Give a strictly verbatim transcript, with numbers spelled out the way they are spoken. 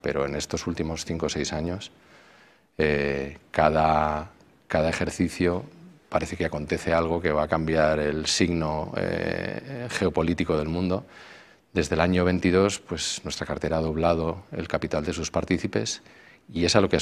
pero en estos últimos cinco o seis años eh, cada, cada ejercicio parece que acontece algo que va a cambiar el signo eh, geopolítico del mundo. Desde el año veintidós, pues, nuestra cartera ha doblado el capital de sus partícipes y es a lo que